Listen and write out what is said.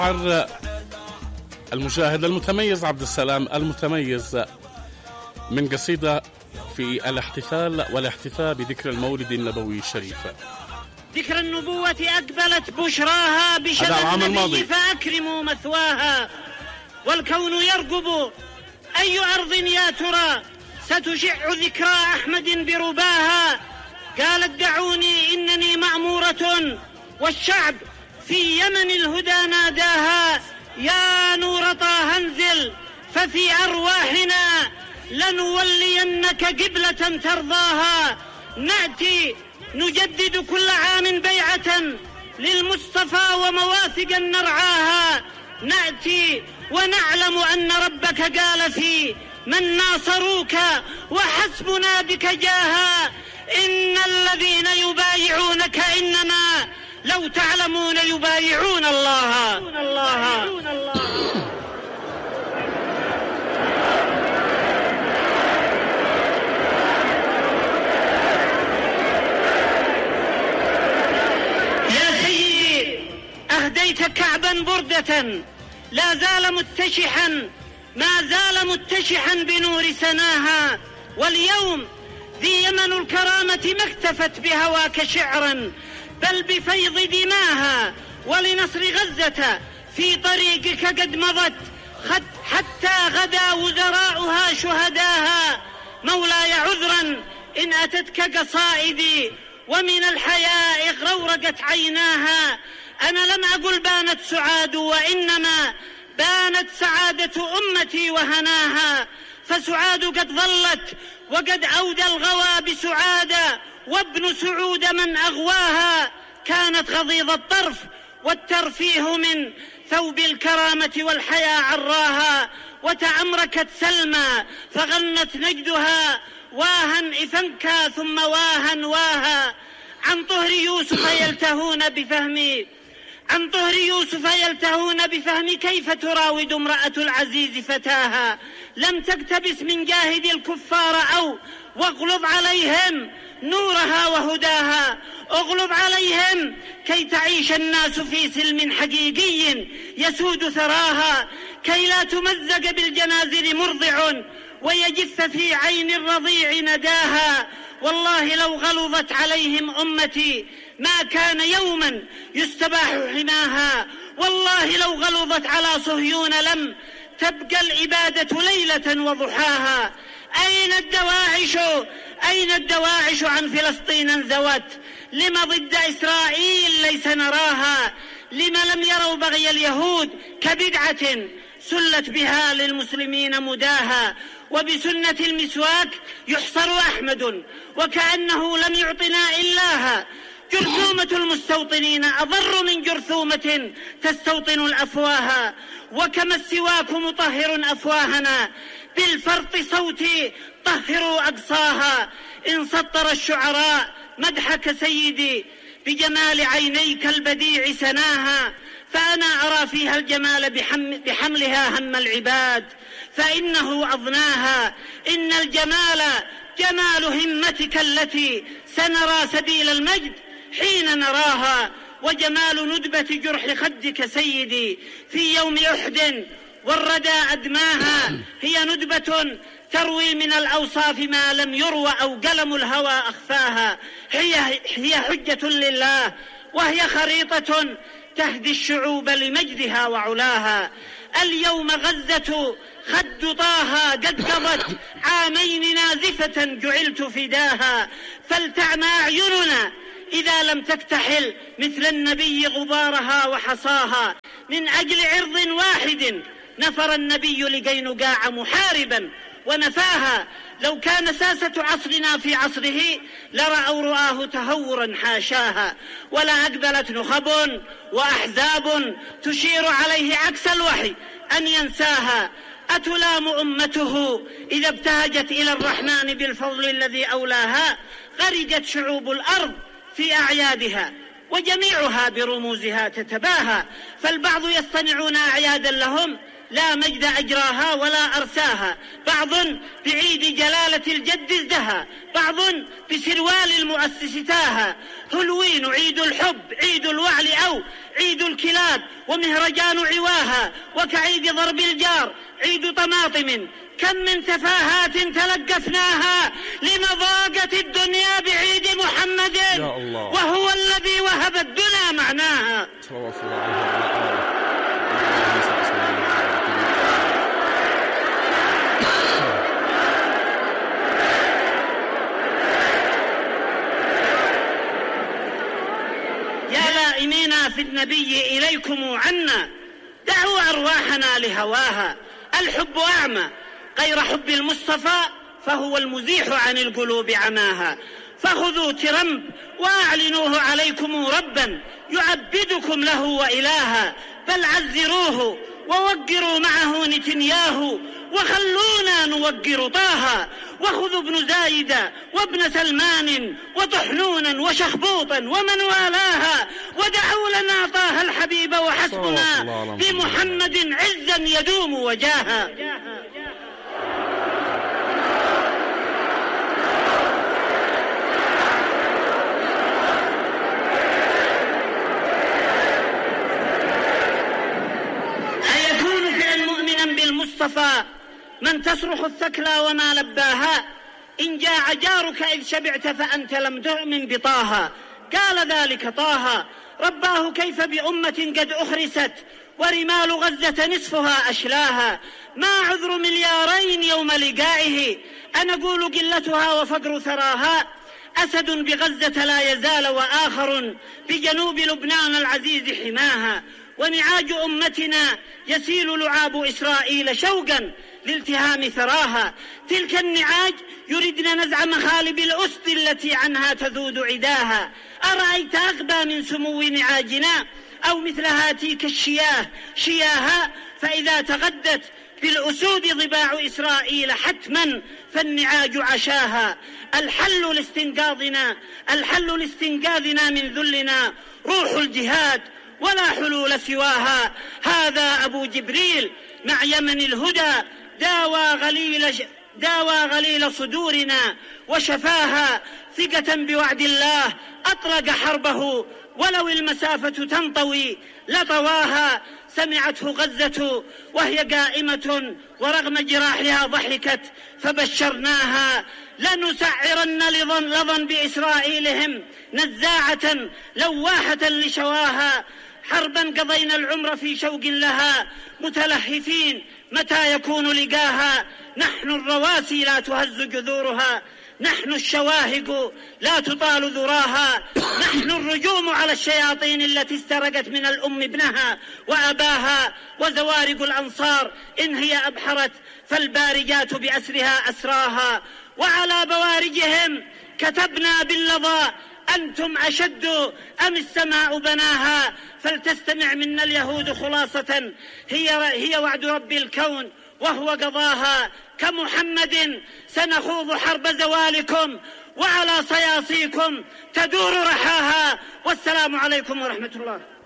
المشاهد المتميز عبد السلام المتميز من قصيدة في الاحتفال والاحتفاء بذكر المولد النبوي الشريف. ذكر النبوة أقبلت بشراها بشبه النبي فأكرموا مثواها، والكون يرقب أي أرض يا ترى ستشع ذكرى أحمد برباها. قالت دعوني إنني مأمورة والشعب في يمن الهدى ناداها. يا نور طه انزل ففي أرواحنا لنولينك قبلة ترضاها. نأتي نجدد كل عام بيعة للمصطفى ومواثقا نرعاها. نأتي ونعلم أن ربك قال في من ناصروك وحسبنا بك جاها. إن الذين يبايعونك إنما لو تعلمون يبايعون الله. يا سيدي أهديت كعبا بردة لا زال متشحا ما زال متشحا بنور سناها. واليوم ذي يمن الكرامة ما اكتفت بهواك شعرا بل بفيض دماها. ولنصر غزة في طريقك قد مضت حتى غدا وزراؤها شهداها. مولاي عذرا إن أتتك قصائدي ومن الحياء غرورقت عيناها. أنا لم أقل بانت سعاد وإنما بانت سعادة أمتي وهناها. فسعاد قد ظلت وقد أودى الغوى بسعادة وابن سعود من أغواها. كانت غضيض الطرف والترفيه من ثوب الكرامة والحياة عراها. وتعمركت سلمى فغنت نجدها واها إفنكا ثم واها واها. عن طهر يوسف يلتهون بفهم كيف تراود امرأة العزيز فتاها. لم تقتبس من جاهد الكفار أو واغلظ عليهم نورها وهداها. اغلظ عليهم كي تعيش الناس في سلم حقيقي يسود ثراها. كي لا تمزق بالجنازل مرضع ويجف في عين الرضيع نداها. والله لو غلظت عليهم أمتي ما كان يوما يستباح حماها. والله لو غلظت على صهيون لم تبقى العبادة ليلة وضحاها. أين الدواعش عن فلسطين انزوت لما ضد إسرائيل ليس نراها. لما لم يروا بغي اليهود كبدعة سلت بها للمسلمين مداها. وبسنة المسواك يحصر أحمد وكأنه لم يعطنا إلاها. جرثومة المستوطنين أضر من جرثومة تستوطن الأفواه. وكما السواك مطهر أفواهنا بالفرط صوتي طهروا أقصاها. إن سطر الشعراء مدحك سيدي بجمال عينيك البديع سناها. فأنا أرى فيها الجمال بحملها هم العباد فإنه أضناها. إن الجمال جمال همتك التي سنرى سبيل المجد حين نراها. وجمال ندبة جرح خدك سيدي في يوم أحد والردى أدماها. هي ندبة تروي من الأوصاف ما لم يروى أو قلم الهوى أخفاها. هي حجة لله وهي خريطة تهدي الشعوب لمجدها وعلاها. اليوم غزة خد طاها قد قضت عامين نازفة جعلت فداها. فلتعمى أعيننا إذا لم تكتحل مثل النبي غبارها وحصاها. من أجل عرض واحد نفر النبي لقينقاع محاربا ونفاها. لو كان ساسة عصرنا في عصره لرأوا رآه تهورا حاشاها. ولا أقبلت نخب وأحزاب تشير عليه عكس الوحي أن ينساها. أتلام أمته إذا ابتهجت إلى الرحمن بالفضل الذي أولاها. غرجت شعوب الأرض في أعيادها وجميعها برموزها تتباهى. فالبعض يصطنعون أعيادا لهم لا مجد أجراها ولا أرساها، بعض بعيد جلالة الجد ازدهى، بعض بسروال المؤسس تاها، هلوين عيد الحب عيد الوعل أو عيد الكلاب ومهرجان عواها، وكعيد ضرب الجار عيد طماطم، كم من تفاهات تلقفناها لمضاقة الدنيا بعيد محمد، وهو الذي وهب الدنيا معناها. صلوات الله عليه. يا لائمين في النبي إليكم عنا، دعوا أرواحنا لهواها، الحب أعمى غير حب المصطفى، فهو المزيح عن القلوب عماها، فخذوا ترمب وأعلنوه عليكم ربا يعبدكم له وإلها، بل عزروه ووقروا معه نتنياهو، وخلونا نوقر طه، وخذوا ابن زايد وابن سلمان وطحنونا وشخبوطا ومن والاها، ودعوا لنا طه الحبيب وحسبنا بمحمد عزا يدوم وجاها. أيكون فعل مؤمنا بالمصطفى من تصرخ الثكلى وما لباها، إن جاع جارك إذ شبعت فأنت لم تؤمن بطاها، قال ذلك طه رباه كيف بأمة قد أخرست، ورمال غزة نصفها أشلاها، ما عذر مليارين يوم لقائه، أنقول قلتها وفقر ثراها، أسد بغزة لا يزال وآخر بجنوب لبنان العزيز حماها، ونعاج أمتنا يسيل لعاب إسرائيل شوقا لالتهام ثراها، تلك النعاج يردن نزع مخالب الأسد التي عنها تذود عداها، أرأيت أغبى من سمو نعاجنا أو مثل هاتيك الشياه شياها، فإذا تغدت بالأسود ضباع إسرائيل حتما فالنعاج عشاها، الحل لاستنقاذنا من ذلنا روح الجهاد ولا حلول سواها، هذا أبو جبريل مع يمن الهدى داوى غليل صدورنا وشفاها، ثقة بوعد الله أطلق حربه، ولو المسافة تنطوي لطواها، سمعته غزة وهي قائمة ورغم جراحها ضحكت فبشرناها، لنسعرن لظن بإسرائيلهم نزاعة لواحة لشواها، حربا قضينا العمر في شوق لها متلهفين متى يكون لقاها، نحن الرواسي لا تهز جذورها، نحن الشواهق لا تطال ذراها، نحن الرجوم على الشياطين التي استرقت من الأم ابنها وأباها، وزوارق الأنصار إن هي أبحرت فالبارجات بأسرها أسراها، وعلى بوارجهم كتبنا باللظى أنتم أشد أم السماء بناها، فلتستمع منا اليهود خلاصة هي وعد رب الكون وهو قضاها، كمحمد سنخوض حرب زوالكم وعلى صياصيكم تدور رحاها، والسلام عليكم ورحمة الله.